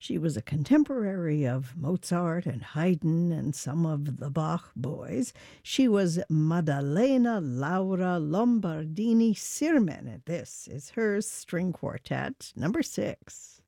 She was a contemporary of Mozart and Haydn and some of the Bach boys. She was Maddalena Laura Lombardini Sirmen, and this is her string quartet, number 6.